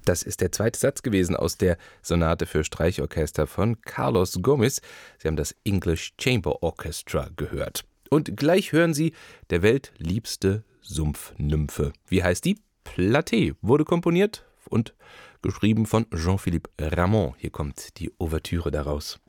Das ist der zweite Satz gewesen aus der Sonate für Streichorchester von Carlos Gomez. Sie haben das English Chamber Orchestra gehört. Und gleich hören Sie der weltliebste Sumpfnymphe. Wie heißt die? Platée. Wurde komponiert und geschrieben von Jean-Philippe Rameau. Hier kommt die Ouvertüre daraus.